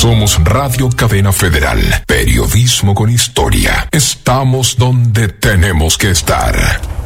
Somos Radio Cadena Federal, periodismo con historia. Estamos donde tenemos que estar.